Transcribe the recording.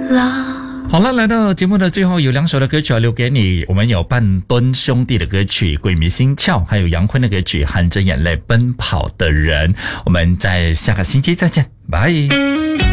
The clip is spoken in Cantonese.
好了，来到节目的最后，有2首的歌曲要留给你。我们有半吨兄弟的歌曲《鬼迷心窍》，还有杨坤的歌曲《含着眼泪奔跑的人》。我们在下个星期再见，拜。